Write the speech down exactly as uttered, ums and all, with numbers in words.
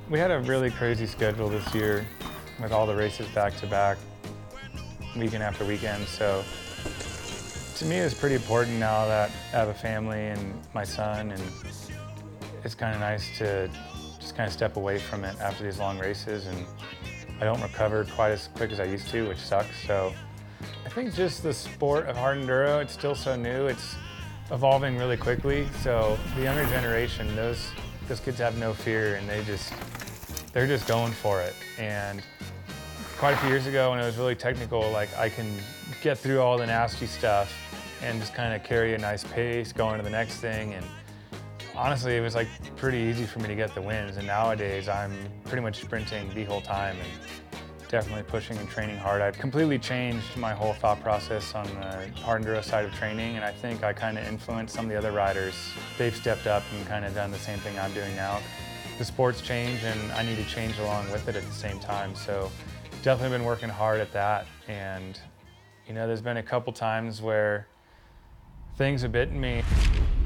We had a really crazy schedule this year with all the races back to back, weekend after weekend. So to me, it's pretty important now that I have a family and my son, and it's kind of nice to just kind of step away from it after these long races, and I don't recover quite as quick as I used to, which sucks. So I think just the sport of hard enduro, it's still so new. It's evolving really quickly. So the younger generation, those those kids have no fear, and they just they're just going for it. And quite a few years ago, when it was really technical, like I can get through all the nasty stuff and just kind of carry a nice pace, going to the next thing. And honestly, it was like pretty easy for me to get the wins. And nowadays, I'm pretty much sprinting the whole time and definitely pushing and training hard. I've completely changed my whole thought process on the hard enduro side of training, and I think I kind of influenced some of the other riders. They've stepped up and kind of done the same thing I'm doing now. The sport's changed, and I need to change along with it at the same time. So definitely been working hard at that. And you know, there's been a couple times where things have bitten me.